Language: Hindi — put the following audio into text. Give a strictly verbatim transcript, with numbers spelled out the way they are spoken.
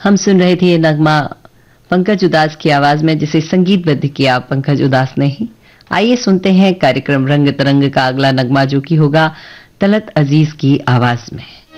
हम सुन रहे थे ये नगमा पंकज उदास की आवाज में, जिसे संगीतबद्ध किया पंकज उदास ने ही। आइए सुनते हैं कार्यक्रम रंग तरंग का अगला नगमा, जो कि होगा तलत अजीज की आवाज में।